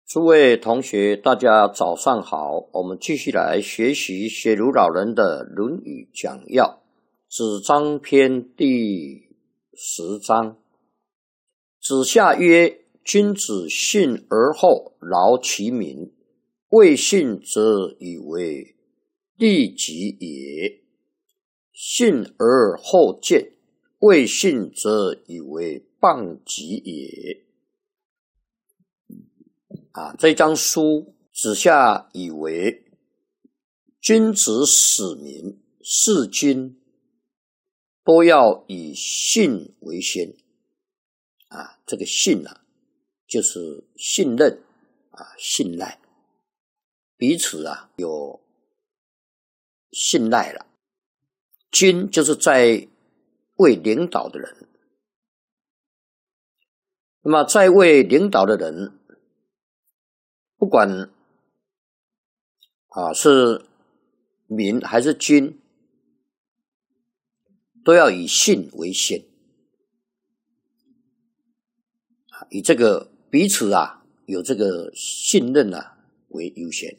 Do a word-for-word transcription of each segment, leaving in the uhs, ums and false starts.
诸位同学，大家早上好。我们继续来学习学儒老人的《论语讲要》子张篇第十章。子夏曰：君子信而后劳其民，未信则以为利己也；信而后见，未信则以为谤己也。啊，这张书子夏以为君子使民事君都要以信为先。啊，这个信啊，就是信任啊，信赖，彼此啊有信赖了。君就是在位领导的人，那么在位领导的人，不管啊是民还是君，都要以信为先，以这个彼此啊有这个信任啊为优先。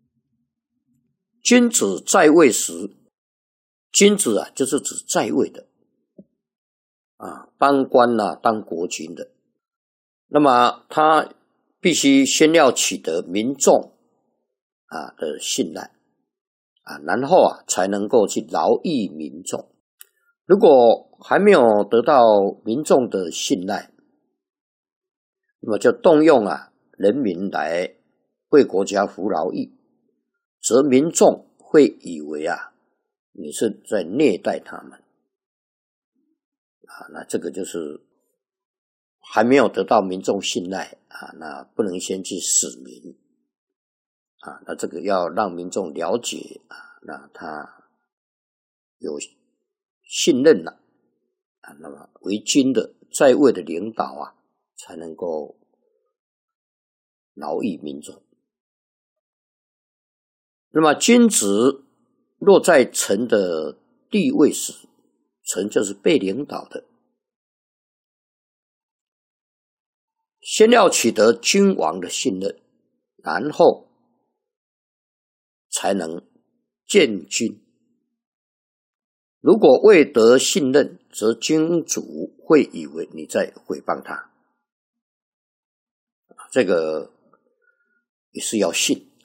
君子在位时，君子啊就是指在位的啊，当官啊当国君的，那么他必须先要取得民众啊的信赖啊，然后啊才能够去劳役民众。如果还没有得到民众的信赖，那么就动用啊人民来为国家服劳役，则民众会以为啊你是在虐待他们啊，那这个就是还没有得到民众信赖啊，那不能先去使民啊，那这个要让民众了解啊，那他有信任了啊，那么为君的在位的领导啊，才能够劳役民众。那么君子若在臣的地位时，臣就是被领导的，先要取得君王的信任，然后才能见君。如果未得信任，则君主会以为你在诽谤他，这个也是要信